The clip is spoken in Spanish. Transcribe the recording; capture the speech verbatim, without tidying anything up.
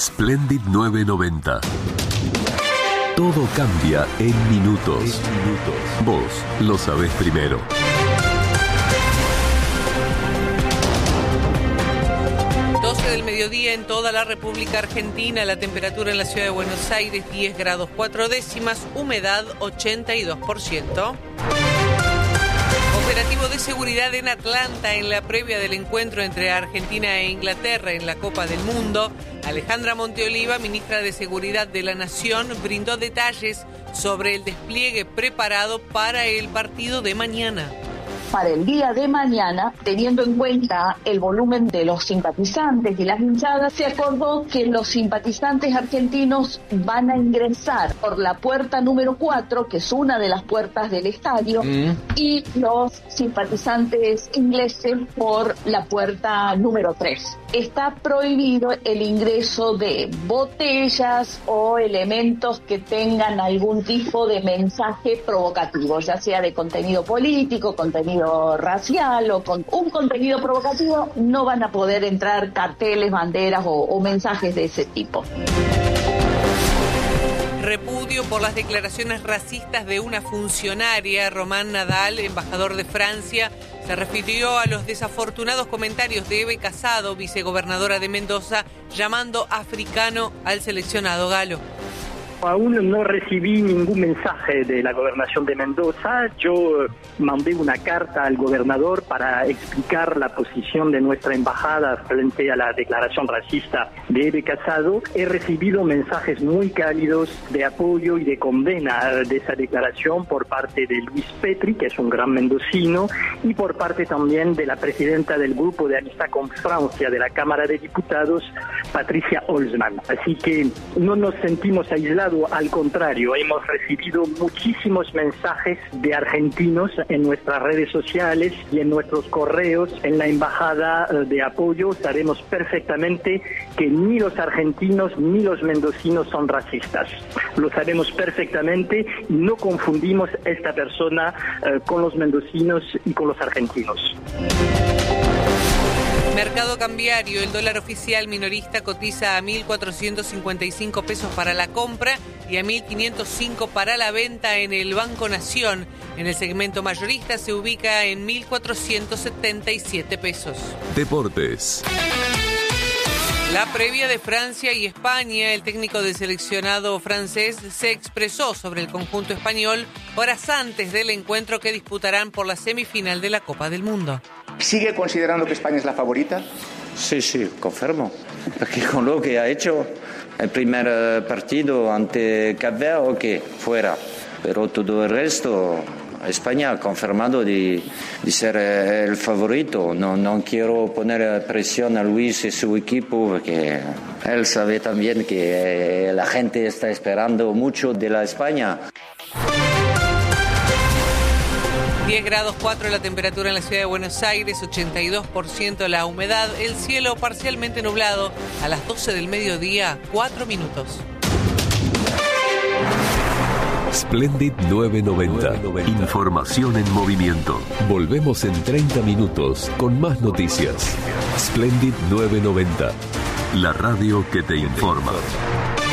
Splendid nueve noventa. Todo cambia en minutos. En minutos. Vos lo sabés primero. doce del mediodía en toda la República Argentina. La temperatura en la ciudad de Buenos Aires, diez grados cuatro décimas. Humedad, ochenta y dos por ciento. Operativo de seguridad en Atlanta en la previa del encuentro entre Argentina e Inglaterra en la Copa del Mundo. Alejandra Monteoliva, ministra de Seguridad de la Nación, brindó detalles sobre el despliegue preparado para el partido de mañana. Para el día de mañana, teniendo en cuenta el volumen de los simpatizantes y las hinchadas, se acordó que los simpatizantes argentinos van a ingresar por la puerta número cuatro, que es una de las puertas del estadio, mm. y los simpatizantes ingleses por la puerta número tres. Está prohibido el ingreso de botellas o elementos que tengan algún tipo de mensaje provocativo, ya sea de contenido político, contenido racial o con un contenido provocativo. No van a poder entrar carteles, banderas o, o mensajes de ese tipo. Repudio por las declaraciones racistas de una funcionaria. Román Nadal, embajador de Francia, se refirió a los desafortunados comentarios de Eve Casado, vicegobernadora de Mendoza, llamando africano al seleccionado galo. Aún no recibí ningún mensaje de la gobernación de Mendoza. Yo mandé una carta al gobernador para explicar la posición de nuestra embajada frente a la declaración racista de Eve Casado. He recibido mensajes muy cálidos de apoyo y de condena de esa declaración por parte de Luis Petri, que es un gran mendocino, y por parte también de la presidenta del Grupo de Amistad con Francia de la Cámara de Diputados, Patricia Holzman. Así que no nos sentimos aislados. Al contrario, hemos recibido muchísimos mensajes de argentinos en nuestras redes sociales y en nuestros correos en la embajada de apoyo. Sabemos perfectamente que ni los argentinos ni los mendocinos son racistas. Lo sabemos perfectamente y no confundimos esta persona eh, con los mendocinos y con los argentinos. Mercado cambiario, el dólar oficial minorista cotiza a mil cuatrocientos cincuenta y cinco pesos para la compra y a mil quinientos cinco para la venta en el Banco Nación. En el segmento mayorista se ubica en mil cuatrocientos setenta y siete pesos. Deportes. La previa de Francia y España, el técnico del seleccionado francés se expresó sobre el conjunto español horas antes del encuentro que disputarán por la semifinal de la Copa del Mundo. ¿Sigue considerando que España es la favorita? Sí, sí, confirmo. Porque con lo que ha hecho el primer partido ante Cap Verde, ok, fuera. Pero todo el resto, España ha confirmado de, de ser el favorito. No, no quiero poner presión a Luis y su equipo, porque él sabe también que la gente está esperando mucho de la España. diez grados cuatro la temperatura en la ciudad de Buenos Aires, ochenta y dos por ciento la humedad, el cielo parcialmente nublado a las doce del mediodía, cuatro minutos. Splendid nueve noventa. Información en movimiento. Volvemos en treinta minutos con más noticias. Splendid nueve noventa. La radio que te informa.